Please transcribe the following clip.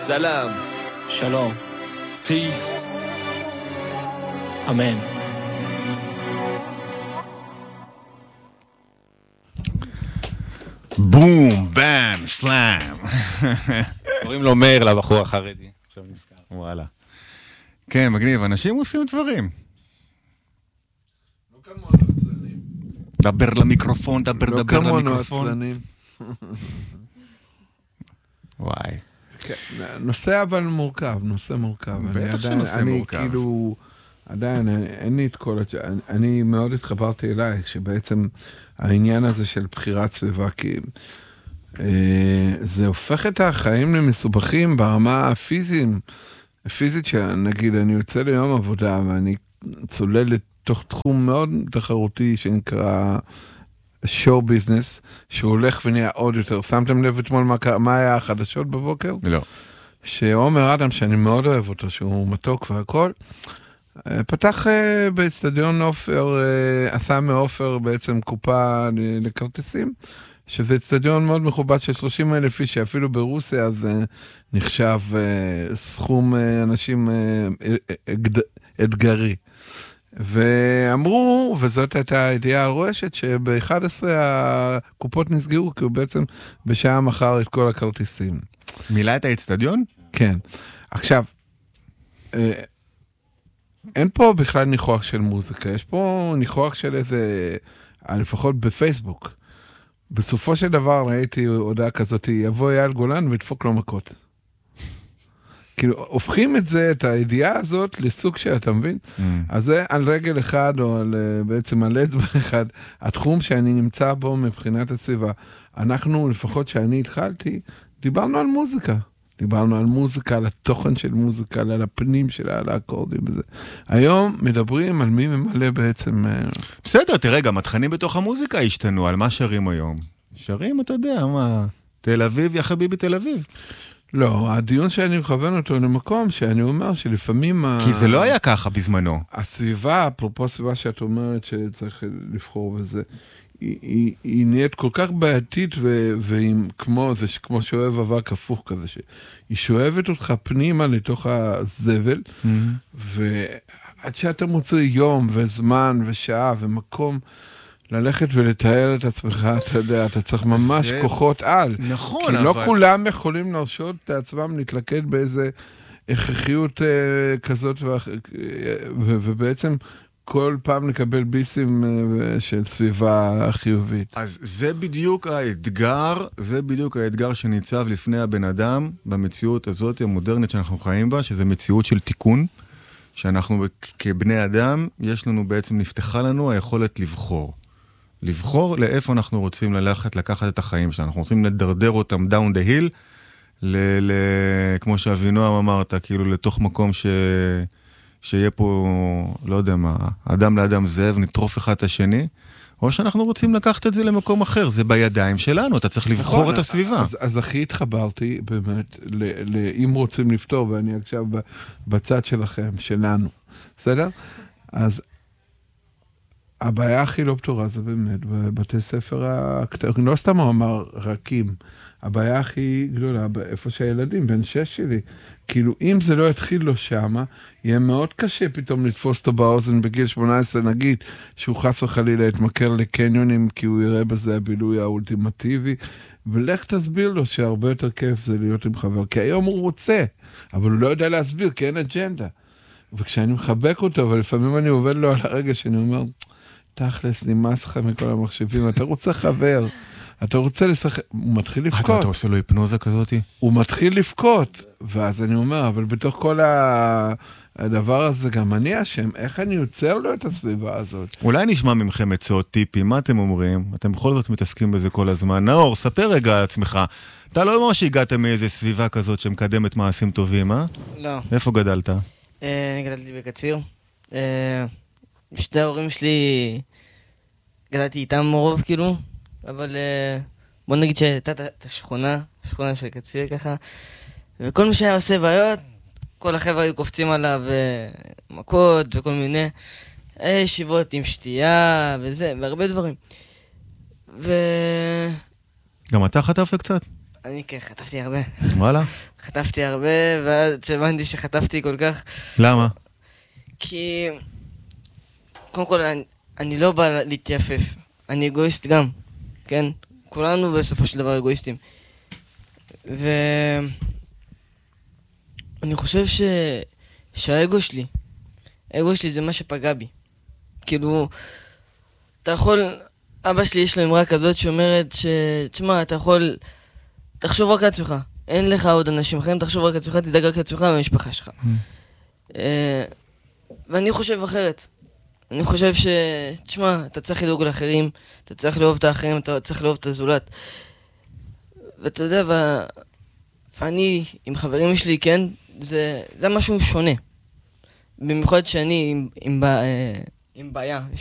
סלאם. שלום. Peace. אמן. בום, באם, סלאם. קוראים לו מאיר לבחור החרדי. עכשיו נזכר. וואלה. כן, מגניב, אנשים עושים דברים. לא כמונו עצלנים. דבר למיקרופון, דבר לא כמונו למיקרופון. עצלנים. וואי. נושא אבל מורכב, נושא מורכב. בטח שנושא מורכב. אני כאילו, עדיין, אין לי את כל... אני מאוד התחברתי אליי, שבעצם העניין הזה של בחירת סביבה, כי זה הופך את החיים למסובכים ברמה הפיזית שנגיד, אני יוצא ליום עבודה, ואני צולל לתוך תחום מאוד תחרותי, שנקרא שואו ביזנס, שהולך ונהיה עוד יותר. שמתם לב אתמול מה היה החדשות בבוקר? לא. שעומר אדם, שאני מאוד אוהב אותו, שהוא מתוק והכל, פתח באצטדיון עופר, עשה מעופר בעצם קופה לכרטיסים, שזה אצטדיון מאוד מכובד של 30,000 איש, שאפילו ברוסיה זה נחשב סכום אנשים אתגרי. ואמרו, וזאת הייתה הידיעה על רועשת, שב-11 הקופות נסגרו, כי הוא בעצם בשעה מחר את כל הכרטיסים. מילא את האצטדיון? כן. עכשיו, אין פה בכלל ניחוח של מוזיקה, יש פה ניחוח של איזה, לפחות בפייסבוק. בסופו של דבר ראיתי הודעה כזאת, יבוא אייל גולן ודפוק לו מכות. כאילו, הופכים את זה, את הידיעה הזאת, לסוג שאתה מבין? אז זה על רגל אחד, או בעצם על אצבע אחד, התחום שאני נמצא בו מבחינת הסביבה. אנחנו, לפחות שאני התחלתי, דיברנו על מוזיקה. דיברנו על מוזיקה, על התוכן של מוזיקה, על הפנים שלה, על האקורדים וזה. היום מדברים על מי ממלא בעצם... בסדר, תראה, גם התכנים בתוך המוזיקה השתנו, על מה שרים היום? שרים, אתה יודע, מה? תל אביב, יא חביבי תל אביב. לא, הדיון שאני מכוון אותו למקום שאני אומר שלפעמים... כי זה לא היה ככה בזמנו. הסביבה, אפרופו הסביבה שאת אומרת שצריך לבחור בזה, היא נהיית כל כך בעייתית, כמו שאוהב אבק הפוך כזה, שהיא שואבת אותך פנימה לתוך הזבל, ועד שאתה מוצא יום וזמן ושעה ומקום, ללכת ולתאר את עצמך, אתה יודע, אתה צריך ממש כוחות על. נכון, כי לא כולם יכולים להרשות את עצמם להתלכד באיזה הכרחיות כזאת, ובעצם כל פעם לקבל ביסים של סביבה חיובית. אז זה בדיוק האתגר שניצב לפני הבן אדם, במציאות הזאת המודרנית שאנחנו חיים בה, שזה מציאות של תיקון, שאנחנו כבני אדם, יש לנו בעצם, נפתחה לנו היכולת לבחור לאיפה אנחנו רוצים לקחת את החיים שלנו. אנחנו רוצים לדרדר אותם down the hill, כמו שאבינועם אמרת, כאילו לתוך מקום שיהיה פה, לא יודע מה, אדם לאדם זאב, נטרוף אחד את השני, או שאנחנו רוצים לקחת את זה למקום אחר, זה בידיים שלנו, אתה צריך לבחור את הסביבה. אז הכי התחברתי באמת, אם רוצים לפתור, ואני עכשיו בצד שלכם, שלנו, בסדר? אז הבעיה הכי לא פתורה זה באמת, בבתי ספר הקטנים, לא סתם הוא אמר רכים, הבעיה הכי גדולה, איפה שהילדים, בן 6 שלי, כאילו אם זה לא יתחיל לו שמה, יהיה מאוד קשה פתאום לתפוס אותו באוזן בגיל 18, נגיד, שהוא חס וחלילה יתמכר לקניונים, כי הוא יראה בזה הבילוי האולטימטיבי, ולך תסביר לו שהרבה יותר כיף זה להיות עם חבר, כי היום הוא רוצה, אבל הוא לא יודע להסביר, כי אין אג'נדה. וכשאני מחבק אותו, ולפעמים אני עובד לו על הרגע שאני אומר, תכלס, נמאס לך מכל המחשבים, אתה רוצה חבר, אתה רוצה לשחק, הוא מתחיל לבכות. אתה עושה לו היפנוזה כזאת? הוא מתחיל לבכות, ואז אני אומר, אבל בתוך כל הדבר הזה גם אני אשם, איך אני יוצר לו את הסביבה הזאת? אולי נשמע ממכם עצות, טיפים, מה אתם אומרים? אתם בכל זאת מתעסקים בזה כל הזמן. נאור, ספר רגע על עצמך. אתה לא ממש הגעת מאיזה סביבה כזאת שמקדמת מעשים טובים, אה? לא. איפה גדלת? אני גדלתי בקציר. שתי ההורים שלי, גדלתי איתם רוב כאילו, אבל בוא נגיד שהייתה את השכונה של קציר ככה, וכל מי שהיה עושה בעיות, כל החבר'ה היו קופצים עליו מכות וכל מיני ישיבות עם שתייה וזה, והרבה דברים. גם אתה חטפת קצת? אני כן, חטפתי הרבה. וואלה? חטפתי הרבה, ועד שהבנתי שחטפתי כל כך, למה? כי... קודם כל, אני לא בא להתייפף. אני אגואיסט גם, כן? כולנו בסופו של דבר אגואיסטים. ואני חושב שהאגו שלי, האגו שלי זה מה שפגע בי. כאילו, אתה יכול... אבא שלי יש לו אמרה כזאת שאומרת תשמע, אתה יכול... תחשוב רק על עצמך. אין לך עוד אנשים אחרים, תחשוב רק על עצמך, תדאג רק על עצמך והמשפחה שלך. ואני חושב אחרת. אני חושב תשמע, אתה צריך לדאוג לאחרים, אתה צריך לאהוב את האחרים, אתה צריך לאהוב את הזולת. ואתה יודע, ואני עם חברים שלי, כן, זה משהו שונה. במיוחד שאני עם בעיה.